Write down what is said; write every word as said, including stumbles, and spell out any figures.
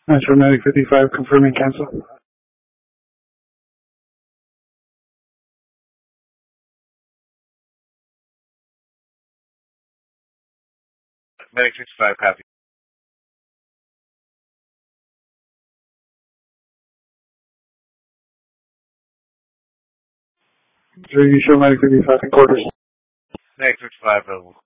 Answer Medic fifty-five, confirming cancel. Medic fifty-five, copy. Three, show Medic fifty-five in quarters. Medic fifty-five, available.